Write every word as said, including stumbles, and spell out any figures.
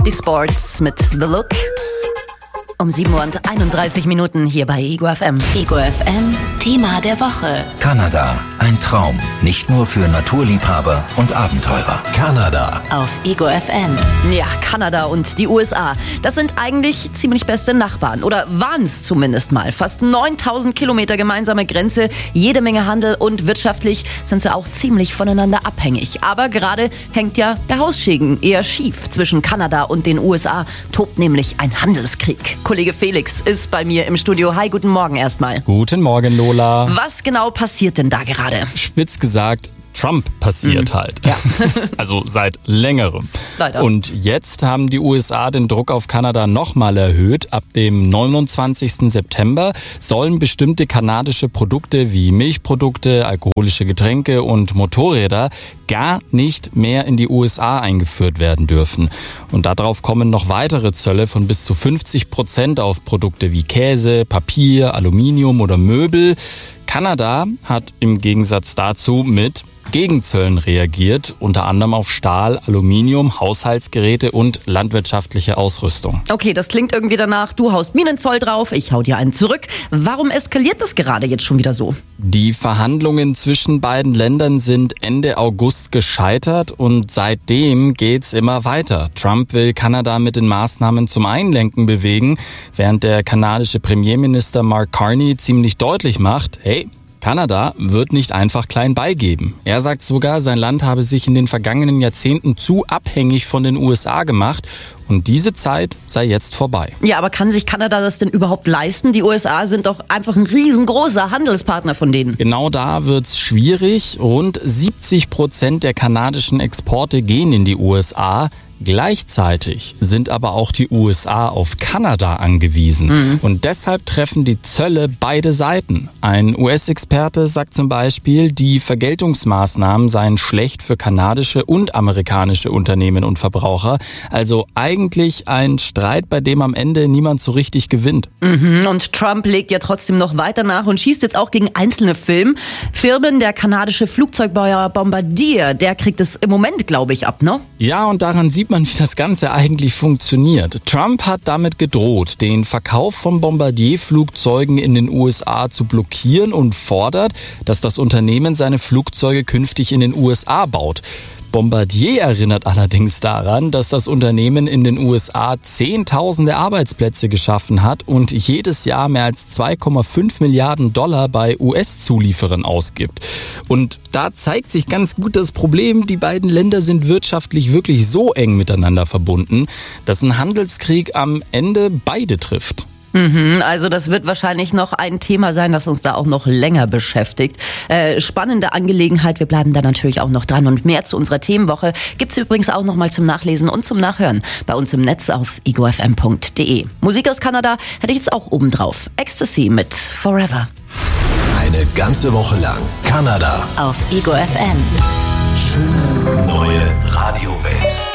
die Sports mit The Look. Um sieben Uhr und einunddreißig Minuten hier bei Ego F M. Ego F M, Thema der Woche. Kanada, ein Traum. Nicht nur für Naturliebhaber und Abenteurer. Kanada. Auf Ego F M. Ja, Kanada und die U S A. Das sind eigentlich ziemlich beste Nachbarn. Oder waren es zumindest mal. Fast neuntausend Kilometer gemeinsame Grenze, jede Menge Handel und wirtschaftlich sind sie auch ziemlich voneinander abhängig. Aber gerade hängt ja der Haussegen eher schief. Zwischen Kanada und den U S A tobt nämlich ein Handelskrieg. Kollege Felix ist bei mir im Studio. Hi, guten Morgen erstmal. Guten Morgen, Lola. Was genau passiert denn da gerade? Spitz gesagt, Trump passiert mhm. halt. Ja. Also seit längerem. Leider. Und jetzt haben die U S A den Druck auf Kanada nochmal erhöht. Ab dem neunundzwanzigsten September sollen bestimmte kanadische Produkte wie Milchprodukte, alkoholische Getränke und Motorräder gar nicht mehr in die U S A eingeführt werden dürfen. Und darauf kommen noch weitere Zölle von bis zu fünfzig Prozent auf Produkte wie Käse, Papier, Aluminium oder Möbel. Kanada hat im Gegensatz dazu mit Gegenzöllen reagiert, unter anderem auf Stahl, Aluminium, Haushaltsgeräte und landwirtschaftliche Ausrüstung. Okay, das klingt irgendwie danach, du haust mir einen Zoll drauf, ich hau dir einen zurück. Warum eskaliert das gerade jetzt schon wieder so? Die Verhandlungen zwischen beiden Ländern sind Ende August gescheitert und seitdem geht's immer weiter. Trump will Kanada mit den Maßnahmen zum Einlenken bewegen, während der kanadische Premierminister Mark Carney ziemlich deutlich macht, hey, Kanada wird nicht einfach klein beigeben. Er sagt sogar, sein Land habe sich in den vergangenen Jahrzehnten zu abhängig von den U S A gemacht und diese Zeit sei jetzt vorbei. Ja, aber kann sich Kanada das denn überhaupt leisten? Die U S A sind doch einfach ein riesengroßer Handelspartner von denen. Genau da wird's schwierig. Rund siebzig Prozent der kanadischen Exporte gehen in die U S A. Gleichzeitig sind aber auch die U S A auf Kanada angewiesen. Mhm. Und deshalb treffen die Zölle beide Seiten. Ein U S-Experte sagt zum Beispiel, die Vergeltungsmaßnahmen seien schlecht für kanadische und amerikanische Unternehmen und Verbraucher. Also eigentlich ein Streit, bei dem am Ende niemand so richtig gewinnt. Mhm. Und Trump legt ja trotzdem noch weiter nach und schießt jetzt auch gegen einzelne Firmen. Firmen, der kanadische Flugzeugbauer Bombardier, der kriegt es im Moment, glaube ich, ab, ne? Ja, und daran sieht man, wie das Ganze eigentlich funktioniert. Trump hat damit gedroht, den Verkauf von Bombardier-Flugzeugen in den U S A zu blockieren und fordert, dass das Unternehmen seine Flugzeuge künftig in den U S A baut. Bombardier erinnert allerdings daran, dass das Unternehmen in den U S A Zehntausende Arbeitsplätze geschaffen hat und jedes Jahr mehr als zwei Komma fünf Milliarden Dollar bei U S-Zulieferern ausgibt. Und da zeigt sich ganz gut das Problem, die beiden Länder sind wirtschaftlich wirklich so eng miteinander verbunden, dass ein Handelskrieg am Ende beide trifft. Mhm, also das wird wahrscheinlich noch ein Thema sein, das uns da auch noch länger beschäftigt. Äh, spannende Angelegenheit, wir bleiben da natürlich auch noch dran. Und mehr zu unserer Themenwoche gibt's übrigens auch noch mal zum Nachlesen und zum Nachhören bei uns im Netz auf ego f m punkt d e. Musik aus Kanada hätte ich jetzt auch oben drauf. Ecstasy mit Forever. Eine ganze Woche lang Kanada. Auf Ego F M. Schöne neue Radiowelt.